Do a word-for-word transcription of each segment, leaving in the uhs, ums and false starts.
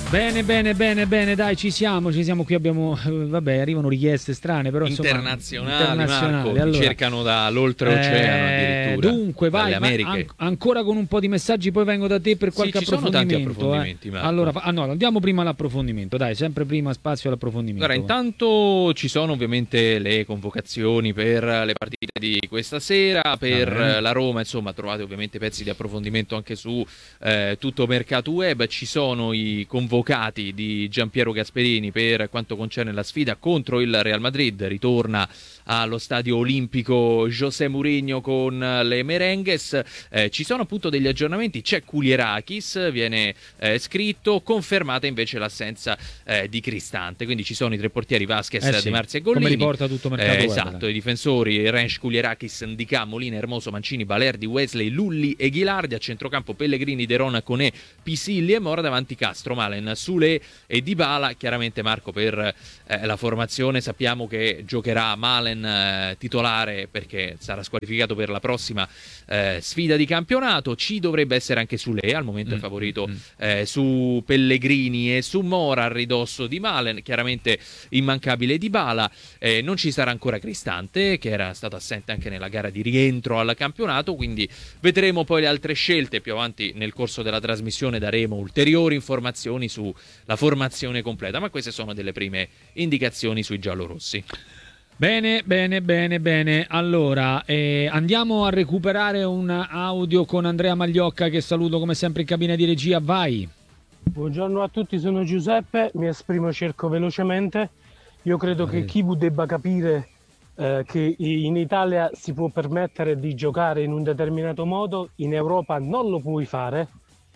Bene, bene, bene, bene, dai, ci siamo, ci siamo qui, abbiamo, eh, vabbè, arrivano richieste strane, però insomma, internazionali, internazionali Marco, allora, cercano dall'oltreoceano eh, addirittura. Dunque, vai, vai an- ancora con un po' di messaggi, poi vengo da te per qualche sì, ci approfondimento. Sono tanti approfondimenti, eh. Marco. Allora, ah, no, andiamo prima all'approfondimento, dai, sempre prima spazio all'approfondimento. Allora, intanto ci sono ovviamente le convocazioni per le partite di questa sera, per ah, la Roma, insomma, trovate ovviamente pezzi di approfondimento anche su eh, tutto Mercato Web, ci sono i convocati di Giampiero Gasperini per quanto concerne la sfida contro il Real Madrid, ritorna allo stadio olimpico José Mourinho con le Merengues, eh, ci sono appunto degli aggiornamenti, c'è Kulierakis, viene eh, scritto, confermata invece l'assenza eh, di Cristante, quindi ci sono i tre portieri Vasquez, eh sì, De Marzi e Gollini, come riporta tutto Mercato eh, Web, esatto, dai. i difensori Rensch, Kulierakis, Ndicà, Molina, Hermoso, Mancini, Balerdi, Wesley, Lulli e Ghilardi, a centrocampo Pellegrini, De Rona, Conè, Pisilli e Mora, davanti Castro, Malen, Sule e Dybala. Chiaramente, Marco, per eh, la formazione sappiamo che giocherà Malen eh, titolare perché sarà squalificato per la prossima eh, sfida di campionato. Ci dovrebbe essere anche Sule, al momento Mm, è favorito mm. eh, su Pellegrini e su Mora, a ridosso di Malen, chiaramente immancabile Dybala. Eh, non ci sarà ancora Cristante, che era stato assente anche nella gara di rientro al campionato, quindi vedremo poi le altre scelte. Più avanti nel corso della trasmissione daremo ulteriori informazioni sulla formazione completa, ma queste sono delle prime indicazioni sui giallorossi. Bene, bene, bene, bene. Allora, eh, andiamo a recuperare un audio con Andrea Magliocca, che saluto come sempre in cabina di regia. Vai. Buongiorno a tutti, sono Giuseppe, mi esprimo cerco velocemente. Io credo che Kivu debba capire eh, che in Italia si può permettere di giocare in un determinato modo, in Europa non lo puoi fare,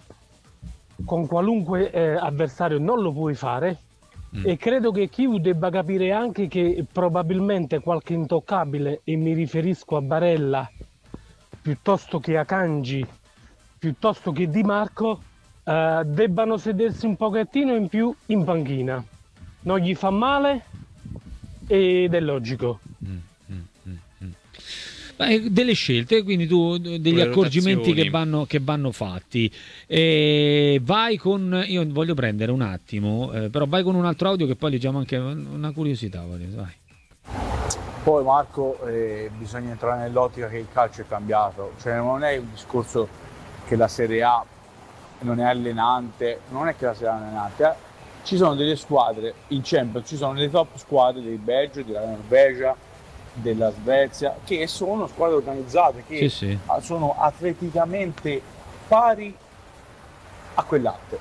con qualunque eh, avversario non lo puoi fare. Mm. E credo che Kivu debba capire anche che probabilmente qualche intoccabile, e mi riferisco a Barella piuttosto che a Kanji, piuttosto che Di Marco, eh, debbano sedersi un pochettino in più in panchina. Non gli fa male ed è logico. Mm. Delle scelte, quindi tu degli Le accorgimenti rotazioni che vanno, che vanno fatti. E vai con, io voglio prendere un attimo, eh, però vai con un altro audio che poi leggiamo anche una curiosità. Vai. Poi Marco, eh, bisogna entrare nell'ottica che il calcio è cambiato, cioè non è un discorso che la Serie A non è allenante, non è che la Serie A non è allenante, eh. Ci sono delle squadre in Champions, ci sono le top squadre del Belgio, della Norvegia, della Svezia, che sono squadre organizzate, che sì, sì. sono atleticamente pari a quell'altre.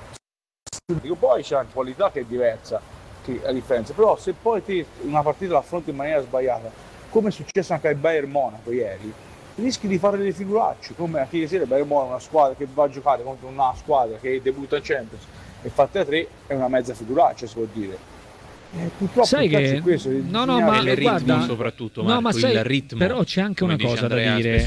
Poi c'è una qualità che è diversa, che è la differenza, però se poi te una partita l'affronti in maniera sbagliata, come è successo anche al Bayern Monaco ieri, rischi di fare delle figuracce, come anche ieri sera il Bayern Monaco, una squadra che va a giocare contro una squadra che debutta in Champions e fatte a tre, è una mezza figuraccia, si può dire. Eh, purtroppo sai che questo, no no ma il guarda, ritmo soprattutto Marco, no, ma sai, il ritmo, però c'è anche una cosa da dire.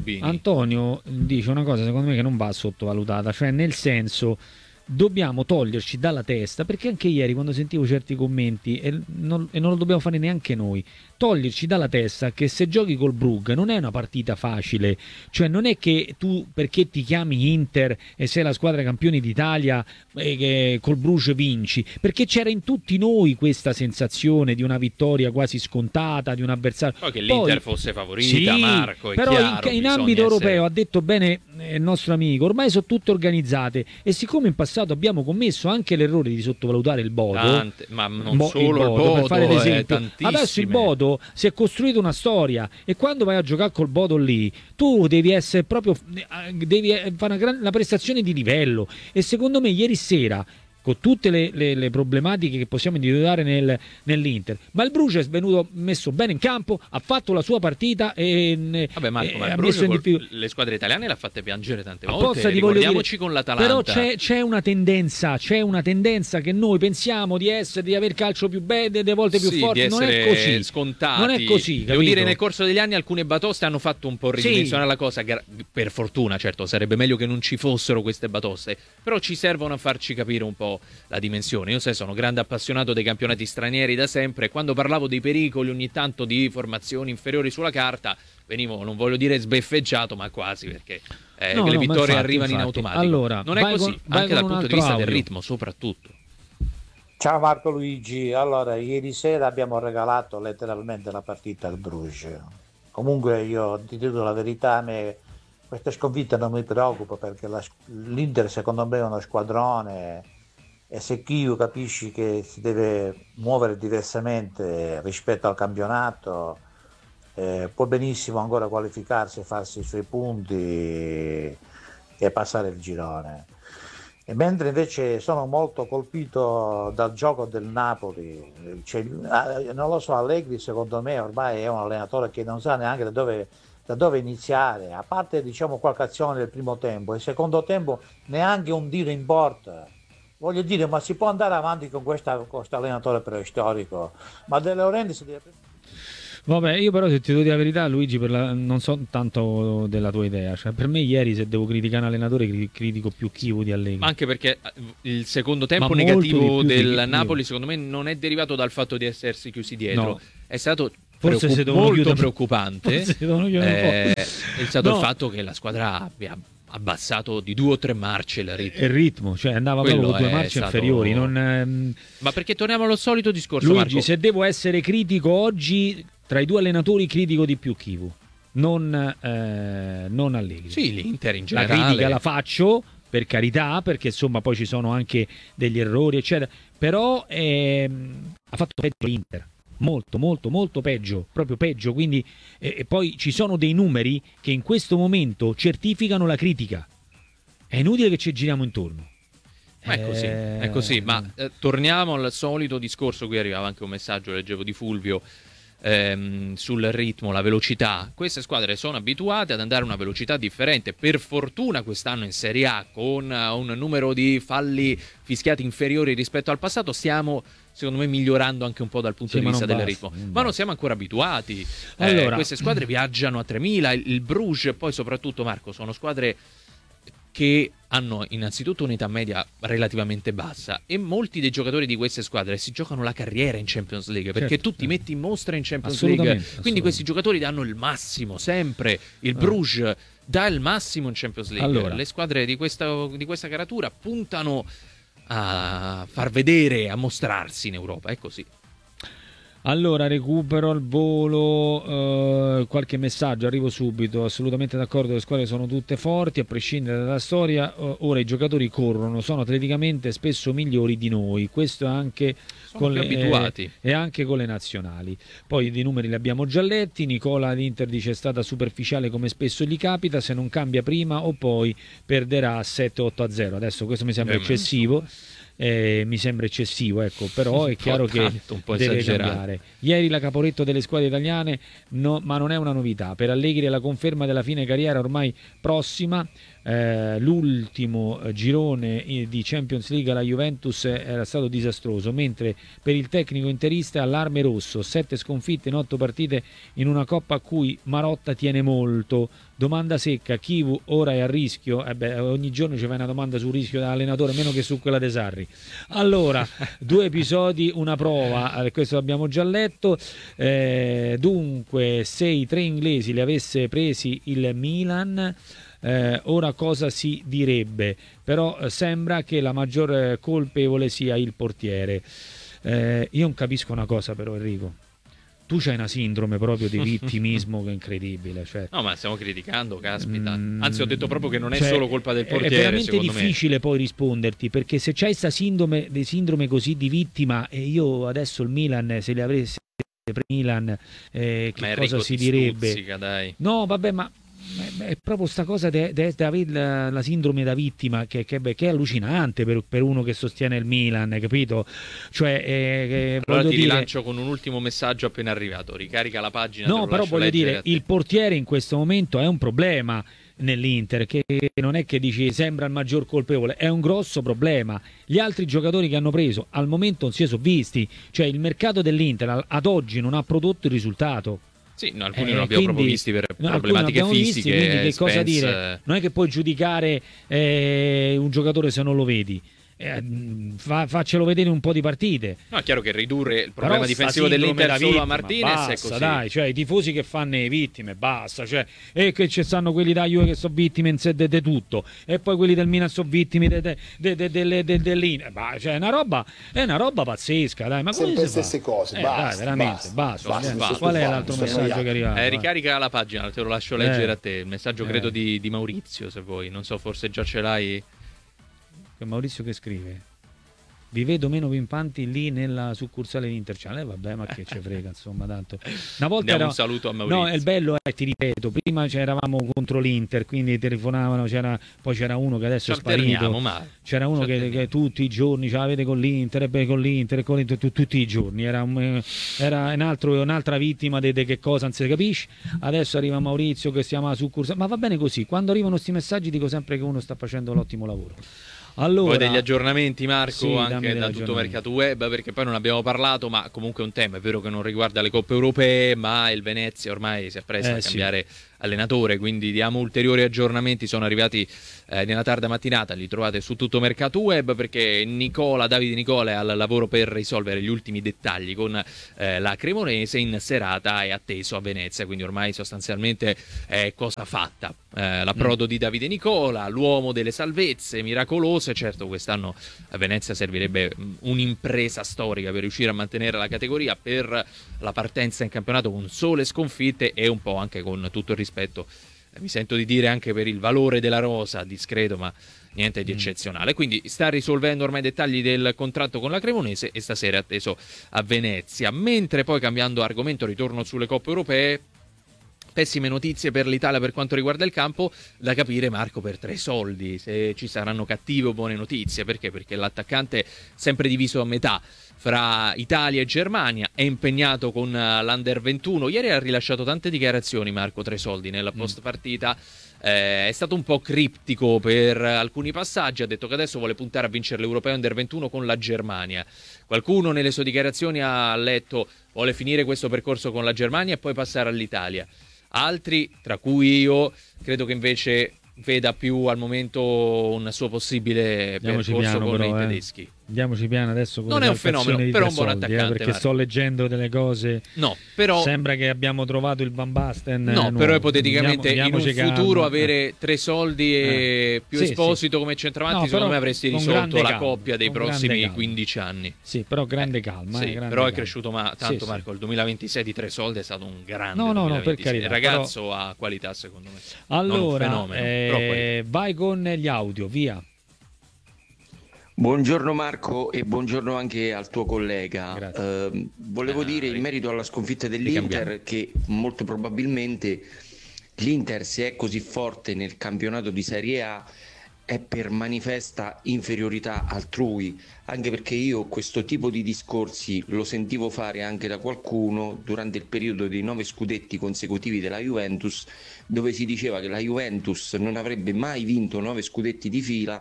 Antonio dice una cosa secondo me che non va sottovalutata, cioè nel senso dobbiamo toglierci dalla testa, perché anche ieri quando sentivo certi commenti e non, e non lo dobbiamo fare neanche noi, toglierci dalla testa che se giochi col Brugge non è una partita facile, cioè non è che tu perché ti chiami Inter e sei la squadra campioni d'Italia e che col Bruges vinci, perché c'era in tutti noi questa sensazione di una vittoria quasi scontata, di un avversario, poi che l'Inter poi, fosse favorita, sì, Marco, è però chiaro, in, in ambito essere... europeo ha detto bene il nostro amico, ormai sono tutte organizzate e siccome in passato abbiamo commesso anche l'errore di sottovalutare il Bodo, Tante, ma non Bo- solo il Bodo, per fare l'esempio, eh, adesso il Bodo si è costruito una storia e quando vai a giocare col Bodo lì tu devi essere proprio devi fare una, gran, una prestazione di livello e secondo me ieri sera con tutte le, le, le problematiche che possiamo individuare nel, nell'Inter, ma il Bruges è venuto messo bene in campo, ha fatto la sua partita e, vabbè Marco, e ma il ha Bruges messo in col, le squadre italiane l'ha fatte piangere tante volte, Apposta, ricordiamoci dire, con l'Atalanta, però c'è, c'è una tendenza c'è una tendenza che noi pensiamo di essere di aver calcio più bello, delle volte più sì, forte, non è così scontati. Non è così, capito? Devo dire, nel corso degli anni alcune batoste hanno fatto un po' ridimensionare sì. la cosa, per fortuna, certo, sarebbe meglio che non ci fossero queste batoste, però ci servono a farci capire un po' la dimensione. Io sai, sono grande appassionato dei campionati stranieri da sempre, quando parlavo dei pericoli ogni tanto di formazioni inferiori sulla carta venivo, non voglio dire sbeffeggiato, ma quasi, perché eh, no, che le no, vittorie infatti, arrivano infatti. in automatico. Allora, non è così, con, anche dal punto di vista audio. del ritmo soprattutto. Ciao Marco Luigi, allora ieri sera abbiamo regalato letteralmente la partita al Bruges. Comunque io ti dico la verità, a me questa sconfitta non mi preoccupa perché la- l'Inter secondo me è uno squadrone e se Chiu capisci che si deve muovere diversamente rispetto al campionato, eh, può benissimo ancora qualificarsi e farsi i suoi punti e passare il girone. E mentre invece sono molto colpito dal gioco del Napoli, cioè, ah, non lo so, Allegri secondo me ormai è un allenatore che non sa neanche da dove, da dove iniziare, a parte diciamo qualche azione del primo tempo, il secondo tempo neanche un tiro in porta. Voglio dire, ma si può andare avanti con questo allenatore preistorico? Ma De Laurentiis si deve... Vabbè, io però se ti devo dire la verità, Luigi, per la- non so tanto della tua idea. Cioè, per me ieri se devo criticare un allenatore cri- critico più Chivu di Allegri. Ma anche perché eh, il secondo tempo Ma molto di negativo più di del Chivu. Napoli secondo me non è derivato dal fatto di essersi chiusi dietro, No. è stato Forse preoccup- si devono molto chiudere- preoccupante. forse si devono chiudere un eh, po'. è stato No. il fatto che la squadra abbia abbassato di due o tre marce il ritmo. Il ritmo, cioè andava Quello proprio con due è marce stato- inferiori. Non, ehm, Ma perché torniamo allo solito discorso, Luigi, Marco? se devo essere critico oggi, tra i due allenatori critico di più Chivu, non, eh, non Allegri. Sì, l'Inter in La generale. critica la faccio, per carità, perché insomma poi ci sono anche degli errori, eccetera. Però ehm, ha fatto peggio l'Inter. Molto, molto, molto peggio, proprio peggio. Quindi, eh, e poi ci sono dei numeri che in questo momento certificano la critica. È inutile che ci giriamo intorno. Ma è così, Eh, è così. Ma eh, torniamo al solito discorso. Qui arrivava anche un messaggio, leggevo di Fulvio, ehm, sul ritmo, la velocità. Queste squadre sono abituate ad andare a una velocità differente. Per fortuna quest'anno in Serie A, con eh, un numero di falli fischiati inferiori rispetto al passato, stiamo secondo me migliorando anche un po' dal punto Sì, di ma vista non del basta, ritmo. non Ma basta. non siamo ancora abituati. Eh, Allora- queste squadre viaggiano a tremila. Il, il Bruges, poi soprattutto, Marco, sono squadre che hanno innanzitutto un'età media relativamente bassa e molti dei giocatori di queste squadre si giocano la carriera in Champions League, perché Certo, tu ti certo. metti in mostra in Champions Assolutamente, League, quindi assolutamente. questi giocatori danno il massimo sempre. Il Bruges dà il massimo in Champions League. Allora. Le squadre di questa, di questa caratura puntano a far vedere, a mostrarsi in Europa, è così. Allora, recupero al volo eh, qualche messaggio, arrivo subito. Assolutamente d'accordo, le squadre sono tutte forti, a prescindere dalla storia. Eh, ora i giocatori corrono, sono atleticamente spesso migliori di noi. Questo anche Sono con più le, abituati. eh, e anche con le nazionali. Poi di numeri li abbiamo già letti. Nicola l'Inter dice è stata superficiale come spesso gli capita, se non cambia prima o poi perderà sette otto a zero. Adesso questo mi sembra Eh, ma eccessivo. Eh, mi sembra eccessivo, ecco, però è Un po' chiaro che tanto, un po' deve esagerato. cambiare. Ieri la Caporetto delle squadre italiane, no, ma non è una novità. Per Allegri è la conferma della fine carriera ormai prossima. Eh, l'ultimo eh, girone eh, di Champions League alla Juventus eh, era stato disastroso, mentre per il tecnico interista allarme rosso, sette sconfitte in otto partite in una coppa a cui Marotta tiene molto. Domanda secca, Chivu ora è a rischio? Eh beh, ogni giorno ci fa una domanda sul rischio dell'allenatore, meno che su quella de Sarri. Allora, due episodi, una prova, eh, questo l'abbiamo già letto. Eh, dunque, se i tre inglesi li avesse presi il Milan, eh, ora cosa si direbbe? Però eh, sembra che la maggior eh, colpevole sia il portiere. Eh, io non capisco una cosa però, Enrico. Tu c'hai una sindrome proprio di vittimismo che è incredibile. Cioè, No, ma stiamo criticando, caspita. Mm, Anzi, ho detto proprio che non è cioè, solo colpa del è- portiere, È veramente secondo me. difficile poi risponderti, perché se c'hai questa sindrome, di sindrome così di vittima, e io adesso il Milan, se li avessi per Milan, eh, che Ma Enrico cosa si ti direbbe? stuzzica, dai. No, vabbè, ma ma è proprio sta cosa di avere la, la sindrome da vittima che, che- che è allucinante per, per uno che sostiene il Milan, capito? Cioè, eh, che Allora voglio ti dire, rilancio con un ultimo messaggio appena arrivato. Ricarica la pagina. te no, lo però lascio voglio leggere dire, a te. il portiere in questo momento è un problema nell'Inter, che non è che dici sembra il maggior colpevole, è un grosso problema. Gli altri giocatori che hanno preso al momento non si sono visti, cioè il mercato dell'Inter al- ad oggi non ha prodotto il risultato. Sì, no, alcuni Eh, non abbiamo proprio quindi- visti per no, alcuni non problematiche abbiamo visti, fisiche. quindi che cosa Spence, dire? Non è che puoi giudicare eh, un giocatore se non lo vedi. eh, fa, faccelo vedere un po' di partite. No, è chiaro che ridurre il problema Però difensivo dell'Inter solo vittima, a Martinez basta, è così. Dai, cioè i tifosi che fanno le vittime, basta, cioè, e che ci stanno quelli da Juve che sono vittime in sé di tutto, e poi quelli del Milan sono vittime de, de, de, de, de, de, dell'Inter, bah, cioè è una roba, è una roba pazzesca, dai, ma sempre le stesse fa? cose, eh, basta, dai, veramente, basta, basta, basta, basta. Qual è l'altro messaggio che arriva? Eh, ricarica la pagina, te lo lascio leggere eh, a te, il messaggio credo eh. di, di Maurizio, se vuoi, non so, forse già ce l'hai. Maurizio che scrive: vi vedo meno pimpanti lì nella succursale di Interciale. Eh, vabbè, ma che ce frega, insomma, tanto. Una volta Diamo era... un saluto a Maurizio. No, il bello è, ti ripeto, prima c'eravamo contro l'Inter, quindi telefonavano, c'era... poi c'era uno che adesso è sparito. Ma... C'era uno che, che tutti i giorni ce l'avete con l'Inter, e beh, con l'Inter, e con l'Inter, tu, tutti i giorni. Era, un, era un altro, un'altra vittima di che cosa, non si capisce. Adesso arriva Maurizio che si chiama succursale. Ma va bene così, quando arrivano questi messaggi dico sempre che uno sta facendo l'ottimo lavoro. Allora, poi degli aggiornamenti, Marco, sì, anche da tutto mercato web, perché poi non abbiamo parlato, ma comunque è un tema, è vero che non riguarda le coppe europee, ma il Venezia ormai si appresta eh, a cambiare sì. allenatore, quindi diamo ulteriori aggiornamenti, sono arrivati eh, nella tarda mattinata, li trovate su tutto mercato web, perché Nicola, Davide Nicola è al lavoro per risolvere gli ultimi dettagli con eh, la Cremonese, in serata è atteso a Venezia, quindi ormai sostanzialmente è cosa fatta. Eh, l'approdo mm. di Davide Nicola, l'uomo delle salvezze miracolose. Certo, quest'anno a Venezia servirebbe un'impresa storica per riuscire a mantenere la categoria, per la partenza in campionato con sole sconfitte e un po' anche, con tutto il rispetto, eh, mi sento di dire, anche per il valore della rosa, discreto ma niente di eccezionale. Quindi sta risolvendo ormai i dettagli del contratto con la Cremonese e stasera è atteso a Venezia. Mentre poi, cambiando argomento, ritorno sulle coppe europee. Pessime notizie per l'Italia per quanto riguarda il campo, da capire, Marco, per tre soldi, se ci saranno cattive o buone notizie. Perché? Perché l'attaccante è sempre diviso a metà fra Italia e Germania, è impegnato con l'Under ventuno. Ieri ha rilasciato tante dichiarazioni, Marco Tre Soldi, nella post partita. Eh, è stato un po' criptico per alcuni passaggi, ha detto che adesso vuole puntare a vincere l'Europeo Under ventuno con la Germania. Qualcuno nelle sue dichiarazioni ha letto vuole finire questo percorso con la Germania e poi passare all'Italia. Altri, tra cui io, credo che invece veda più al momento un suo possibile Andiamoci percorso piano, con però, i eh. tedeschi. Andiamoci piano adesso con non le è un fenomeno, di però un buon soldi, attaccante, eh, perché Marco. sto leggendo delle cose. No, però sembra che abbiamo trovato il Van Basten. No, nuovo. però ipoteticamente Andiamo, in un calma. futuro avere Tre Soldi e eh. più sì, Esposito sì. come centravanti, no, secondo me avresti risolto la calma, coppia dei prossimi quindici anni. Sì, però grande calma. Sì, eh, grande però calma. è cresciuto ma, tanto, sì, Marco. sì. Il duemilaventisei di Tre Soldi è stato un grande. No, no, no, per carità. Il ragazzo però... ha qualità, secondo me. Allora, non un fenomeno, eh, vai con gli audio, via. Buongiorno Marco e buongiorno anche al tuo collega. Eh, volevo ah, dire in merito alla sconfitta dell'Inter che molto probabilmente l'Inter, se è così forte nel campionato di Serie A, è per manifesta inferiorità altrui, anche perché io questo tipo di discorsi lo sentivo fare anche da qualcuno durante il periodo dei nove scudetti consecutivi della Juventus, dove si diceva che la Juventus non avrebbe mai vinto nove scudetti di fila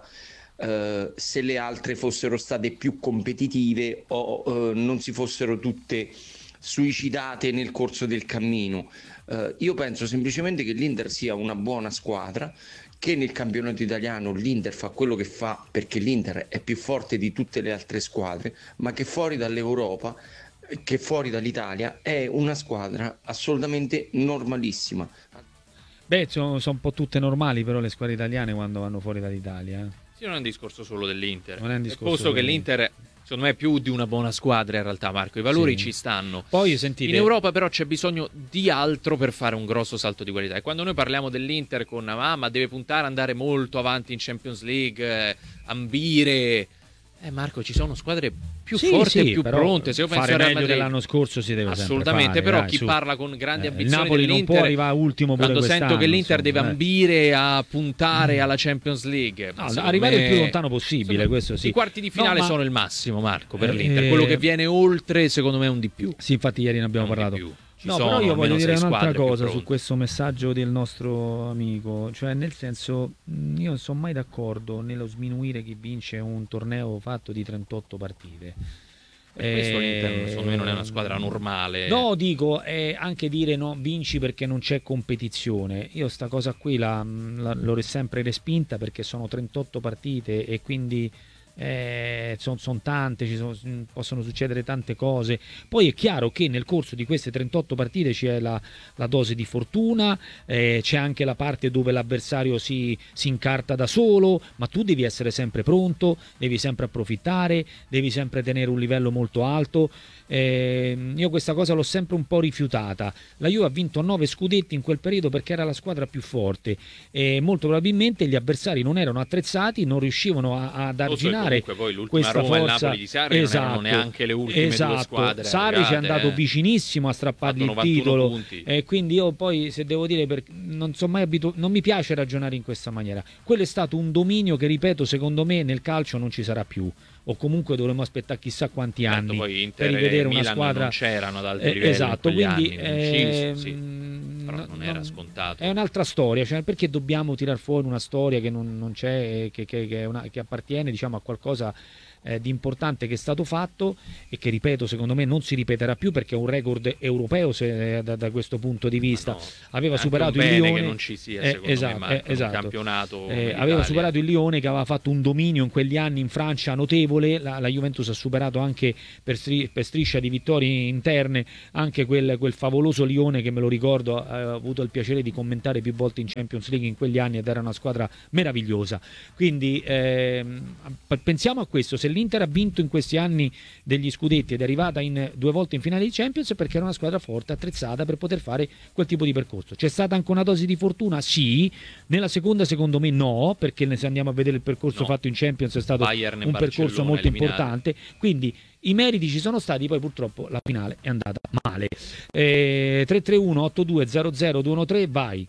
Uh, se le altre fossero state più competitive o uh, non si fossero tutte suicidate nel corso del cammino. Uh, io penso semplicemente che l'Inter sia una buona squadra, che nel campionato italiano l'Inter fa quello che fa perché l'Inter è più forte di tutte le altre squadre, ma che fuori dall'Europa, che fuori dall'Italia è una squadra assolutamente normalissima. Beh, sono, sono un po' tutte normali però le squadre italiane quando vanno fuori dall'Italia. Eh. Sì, non è un discorso solo dell'Inter. Non è un discorso posto che del... l'Inter, secondo me, è più di una buona squadra in realtà, Marco. I valori sì. ci stanno. Poi sentite... In Europa però c'è bisogno di altro per fare un grosso salto di qualità. E quando noi parliamo dell'Inter con ah, ma deve puntare, andare molto avanti in Champions League, eh, ambire... Eh Marco, ci sono squadre più sì, forti sì, e più pronte. Se io penso fare a Real meglio Madrid, dell'anno scorso si deve assolutamente, sempre fare, però dai, chi su. parla con grandi eh, ambizioni il Napoli dell'Inter, non può arrivare ultimo pure quando sento che l'Inter insomma, deve ambire a puntare alla Champions League, no, arrivare me... il più lontano possibile, insomma, questo sì. I quarti di finale no, ma... sono il massimo, Marco, per eh, l'Inter. Quello che viene oltre, secondo me, è un di più. Sì, infatti ieri ne abbiamo non parlato. Ci no, sono, però io voglio dire un'altra cosa su pronte. questo messaggio del nostro amico, cioè nel senso, io non sono mai d'accordo nello sminuire chi vince un torneo fatto di trentotto partite. Per questo l'Inter secondo me non è una squadra normale. No, dico, è anche dire no, vinci perché non c'è competizione. Io sta cosa qui la, la, l'ho sempre respinta perché sono trentotto partite e quindi Eh, sono son tante, ci sono, possono succedere tante cose. Poi è chiaro che nel corso di queste trentotto partite c'è la, la dose di fortuna, eh, c'è anche la parte dove l'avversario si, si incarta da solo, ma tu devi essere sempre pronto, devi sempre approfittare, devi sempre tenere un livello molto alto. Eh, io questa cosa l'ho sempre un po' rifiutata. La Juve ha vinto nove scudetti in quel periodo perché era la squadra più forte e molto probabilmente gli avversari non erano attrezzati, non riuscivano a, ad arginare comunque poi l'ultima Roma forza. E il Napoli di Sarri esatto, non erano neanche le ultime esatto. due squadre. Sarri ci è andato eh. vicinissimo a strappargli il titolo e quindi io poi, se devo dire, per, non sono mai abituato, non mi piace ragionare in questa maniera. Quello è stato un dominio che, ripeto, secondo me nel calcio non ci sarà più, o comunque dovremmo aspettare chissà quanti anni certo, poi Inter per rivedere una Milan squadra. Non c'erano ad alti livelli eh, esatto, in quegli quindi anni, eh, sì, però non no, era scontato. È un'altra storia, cioè perché dobbiamo tirar fuori una storia che non, non c'è, che, che, che, è una, che appartiene, diciamo, a qualcosa eh, di importante che è stato fatto e che, ripeto, secondo me non si ripeterà più perché è un record europeo se, da, da questo punto di vista. No, aveva superato il Lione, che non ci sia, eh, secondo esatto, me, Marco, eh, esatto. un campionato eh, aveva superato il Lione che aveva fatto un dominio in quegli anni in Francia notevole. La, la Juventus ha superato anche per, stri, per striscia di vittorie interne anche quel, quel favoloso Lione che, me lo ricordo, ho avuto il piacere di commentare più volte in Champions League in quegli anni ed era una squadra meravigliosa. Quindi ehm, pensiamo a questo: se l'Inter ha vinto in questi anni degli scudetti ed è arrivata in, due volte in finale di Champions, perché era una squadra forte, attrezzata per poter fare quel tipo di percorso. C'è stata anche una dose di fortuna? Sì. Nella seconda secondo me no, perché se andiamo a vedere il percorso no. fatto in Champions è stato Bayern un percorso molto eliminati. importante, quindi i meriti ci sono stati, poi purtroppo la finale è andata male. eh, tre tre uno otto due zero zero due uno tre, vai.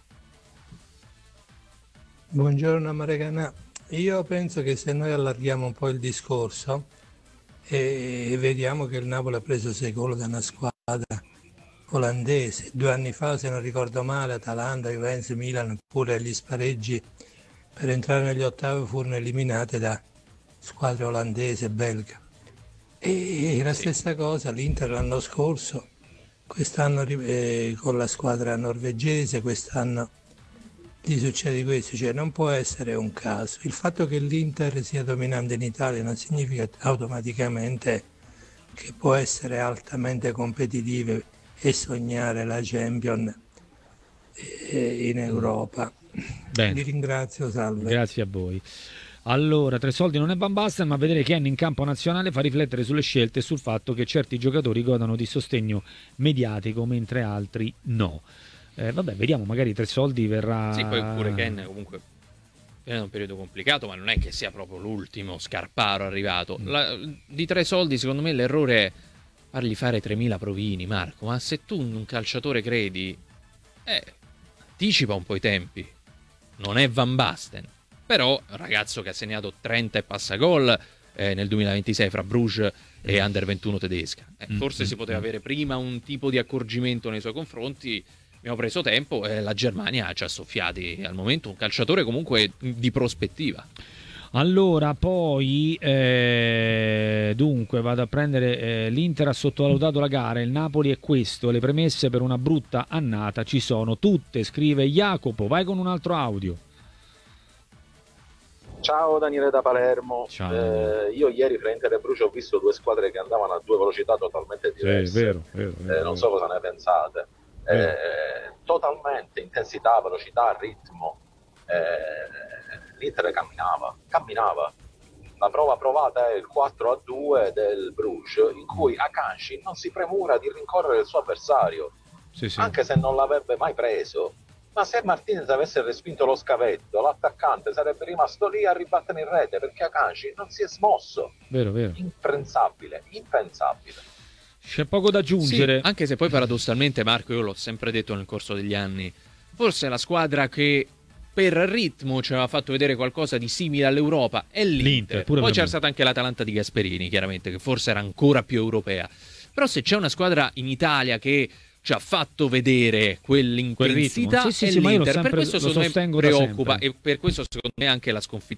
Buongiorno Maregana. Io penso che se noi allarghiamo un po' il discorso e vediamo che il Napoli ha preso sei gol da una squadra olandese, due anni fa, se non ricordo male, Atalanta, Juventus, Milan, pure gli spareggi per entrare negli ottavi furono eliminate da squadre olandese e belga. E la stessa cosa l'Inter l'anno scorso, quest'anno eh, con la squadra norvegese, quest'anno gli succede questo, cioè non può essere un caso. Il fatto che l'Inter sia dominante in Italia non significa automaticamente che può essere altamente competitiva e sognare la Champions in Europa. Bene. Vi ringrazio, salve. Grazie a voi. Allora, tre soldi non è Van Basten, ma vedere Ken in campo nazionale fa riflettere sulle scelte e sul fatto che certi giocatori godano di sostegno mediatico mentre altri no. Eh, vabbè, vediamo, magari tre soldi verrà. Sì, poi pure Ken comunque è un periodo complicato, ma non è che sia proprio l'ultimo Scarparo arrivato. La, di tre soldi, secondo me, l'errore è fargli fare tremila provini, Marco. Ma se tu un calciatore credi, eh, anticipa un po' i tempi. Non è Van Basten, però un ragazzo che ha segnato trenta e passa gol eh, nel duemilaventisei fra Bruges e Under ventuno tedesca. Eh, forse mm-hmm. si poteva avere prima un tipo di accorgimento nei suoi confronti. Abbiamo preso tempo e la Germania ci ha soffiati al momento un calciatore comunque di prospettiva. Allora, poi eh, dunque vado a prendere eh, l'Inter ha sottovalutato la gara, il Napoli è questo, le premesse per una brutta annata ci sono tutte, scrive Jacopo. Vai con un altro audio. Ciao Daniele da Palermo. Ciao. Eh, io ieri fra Inter e Bruce ho visto due squadre che andavano a due velocità totalmente diverse. Sì, vero, vero, vero, eh, non so cosa ne pensate. Eh, totalmente intensità, velocità, ritmo. Eh, L'Inter camminava, camminava. La prova provata è il quattro a due del Bruges, in cui Akanji non si premura di rincorrere il suo avversario, sì, sì. anche se non l'avrebbe mai preso. Ma se Martinez avesse respinto lo scavetto, l'attaccante sarebbe rimasto lì a ribattere in rete, perché Akanji non si è smosso. Vero, vero. Impensabile, impensabile. C'è poco da aggiungere. Sì, anche se poi paradossalmente, Marco, io l'ho sempre detto nel corso degli anni, forse la squadra che per ritmo ci aveva fatto vedere qualcosa di simile all'Europa è l'Inter. L'Inter pure poi c'era stata anche l'Atalanta di Gasperini, chiaramente, che forse era ancora più europea. Però se c'è una squadra in Italia che ci ha fatto vedere quell'intensità, Quel sì, sì, è sì, l'Inter. sempre, per questo secondo me preoccupa e per questo secondo me anche la sconfitta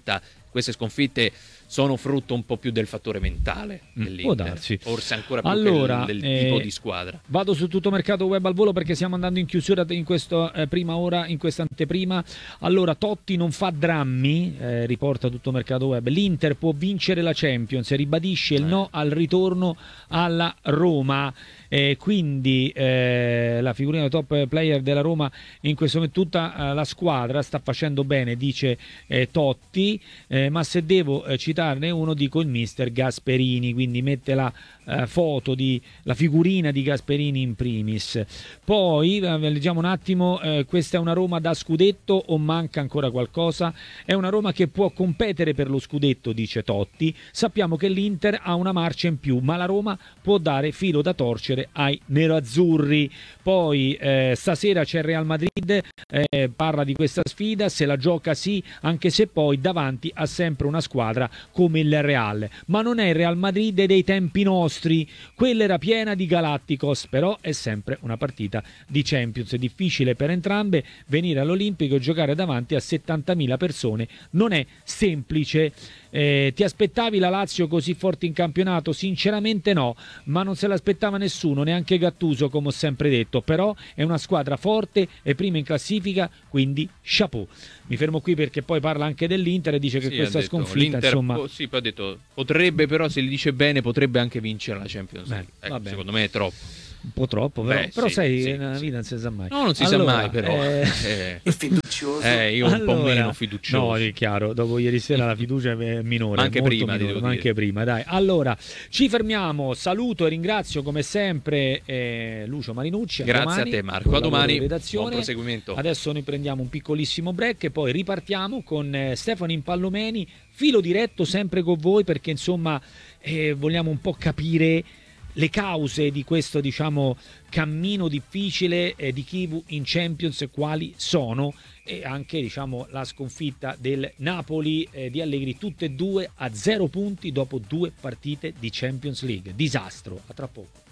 queste sconfitte sono frutto un po' più del fattore mentale dell'Inter, può darsi. forse ancora più allora, che del, del eh, tipo di squadra. Vado su Tutto Mercato Web al volo perché stiamo andando in chiusura in questa eh, prima ora, in questa anteprima. Allora, Totti non fa drammi, eh, riporta Tutto Mercato Web. L'Inter può vincere la Champions e ribadisce il no al ritorno alla Roma. Eh, quindi eh, la figurina del top player della Roma in questo momento, tutta eh, la squadra sta facendo bene, dice eh, Totti, eh, ma se devo eh, citarne uno dico il mister Gasperini, quindi mette la eh, foto di la figurina di Gasperini in primis. Poi eh, leggiamo un attimo, eh, questa è una Roma da scudetto o manca ancora qualcosa? È una Roma che può competere per lo scudetto, dice Totti. Sappiamo che l'Inter ha una marcia in più, ma la Roma può dare filo da torcere ai nerazzurri. Poi eh, stasera c'è il Real Madrid, eh, parla di questa sfida, se la gioca sì, anche se poi davanti ha sempre una squadra come il Real, ma non è il Real Madrid dei tempi nostri, quella era piena di Galacticos, però è sempre una partita di Champions, è difficile per entrambe venire all'Olimpico e giocare davanti a settantamila persone, non è semplice. Eh, ti aspettavi la Lazio così forte in campionato? Sinceramente no, ma non se l'aspettava nessuno, neanche Gattuso, come ho sempre detto, però è una squadra forte, è prima in classifica, quindi chapeau. Mi fermo qui perché poi parla anche dell'Inter e dice che sì, questa detto, sconfitta insomma po- sì, poi ha detto potrebbe, però se li dice bene potrebbe anche vincere la Champions League. Beh, ecco, secondo me è troppo. un po' troppo, però, Beh, però sì, sai, sì, nella sì. vita non si sa mai. No, non si allora, sa mai, però. Eh... Eh, è fiducioso. Eh, io un allora, po' meno fiducioso. No, è chiaro, dopo ieri sera la fiducia è minore. Ma anche molto prima, minore, devo ma dire. anche prima, dai. Allora, ci fermiamo, saluto e ringrazio come sempre eh, Lucio Marinucci. A Grazie domani, a te, Marco. con A la domani, loro redazione. buon proseguimento. Adesso noi prendiamo un piccolissimo break e poi ripartiamo con eh, Stefano Impallomeni, filo diretto sempre con voi perché insomma eh, vogliamo un po' capire le cause di questo, diciamo, cammino difficile eh, di Chivu in Champions, quali sono, e anche, diciamo, la sconfitta del Napoli eh, di Allegri, tutte e due a zero punti dopo due partite di Champions League. Disastro. A tra poco.